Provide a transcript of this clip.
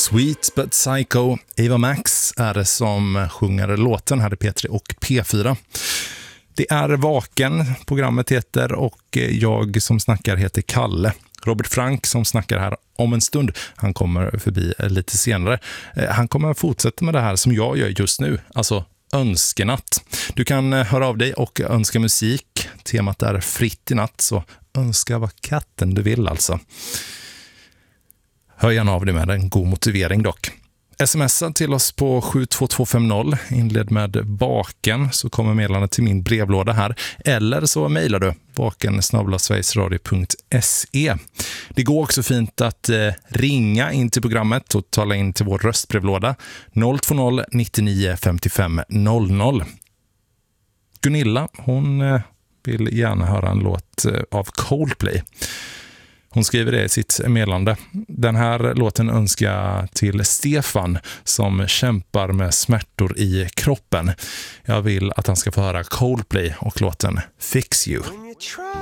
Sweet but Psycho, Ava Max är det som sjunger låten här i P3 och P4. Det är Vaken, programmet heter, och jag som snackar heter Kalle. Robert Frank som snackar här om en stund, han kommer förbi lite senare. Han kommer fortsätta med det här som jag gör just nu, alltså önskenatt. Du kan höra av dig och önska musik. Temat är fritt i natt, så önska vad katten du vill alltså. Hör gärna av dig med en god motivering dock. Smsa till oss på 72250, inled med Vaken, så kommer meddelandet till min brevlåda här. Eller så mejlar du vaken@sverigesradio.se. Det går också fint att ringa in till programmet och tala in till vår röstbrevlåda 020 99 55 00. Gunilla, hon vill gärna höra en låt av Coldplay. Hon skriver det i sitt meddelande. Den här låten önskar jag till Stefan som kämpar med smärtor i kroppen. Jag vill att han ska få höra Coldplay och låten Fix You.